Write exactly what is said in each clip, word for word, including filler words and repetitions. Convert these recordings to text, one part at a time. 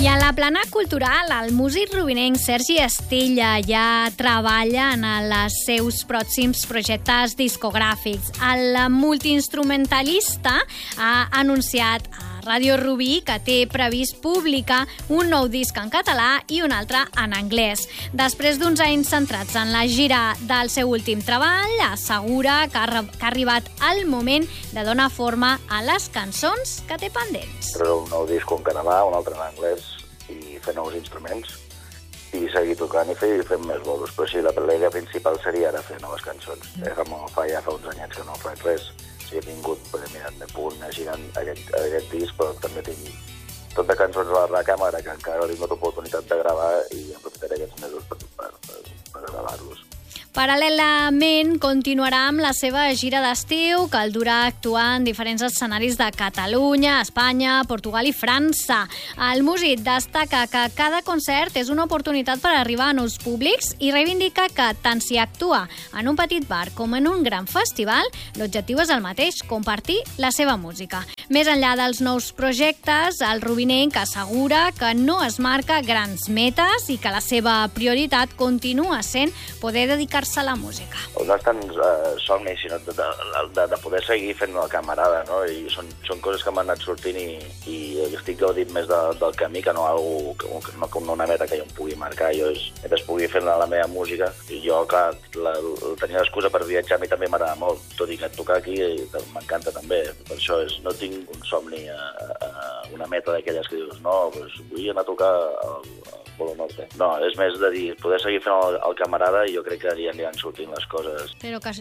I a la plana cultural, el músic rubinenc Sergi Estella ja treballa en els seus pròxims projectes discogràfics. El multiinstrumentalista ha anunciat a Ràdio Rubí que té previst publicar un nou disc en català i un altre en anglès. Després d'uns anys centrats en la gira del seu últim treball, assegura que ha, que ha arribat el moment de donar forma a les cançons que té pendents. Però un nou disc en català, un altre en anglès, i fer nous instruments, i seguir tocant i fer, fent més bolos. Però sí, la, la idea principal seria ara fer noves cançons. Mm. Eh, com fa ja fa uns anyets que no faig res. Sí, he vingut, però mira, he pogut anar girant aquest, aquest disc, però també tinc tot de cançons a la recàmera que encara no he tingut oportunitat de gravar i aprofitaré aquests mesos per, per, per, per gravar-los. Paral·lelament, continuarà amb la seva gira d'estiu, que el durà a actuar en diferents escenaris de Catalunya, Espanya, Portugal i França. El músic destaca que cada concert és una oportunitat per arribar a nous públics i reivindica que tant si actua en un petit bar com en un gran festival, l'objectiu és el mateix, compartir la seva música. Més enllà dels nous projectes, el rubinenc assegura que no es marca grans metes i que la seva prioritat continua sent poder dedicar-se a la música. No és tant uh, somni, sinó de, de, de poder seguir fent la camarada, no? I són, són coses que m'han anat sortint i, i estic gaudint més de, del camí que no, algo, que, no com una meta que jo em pugui marcar. Jo és, es pugui fer la, la meva música i jo, clar, la, la, tenia l'excusa per viatjar, a mi també m'agrada molt, tot i que tocar aquí m'encanta també. Per això és, no tinc un somni, a, a, una meta d'aquelles que dius, no, pues vull anar a tocar al, al Polo Norte. No, és més de dir, poder seguir fent el, el camarada i jo crec que ja aniran sortint les coses. Però que...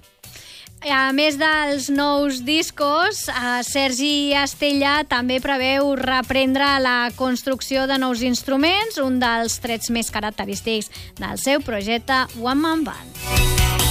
A més dels nous discos, Sergi Estella també preveu reprendre la construcció de nous instruments, un dels trets més característics del seu projecte One Man Band.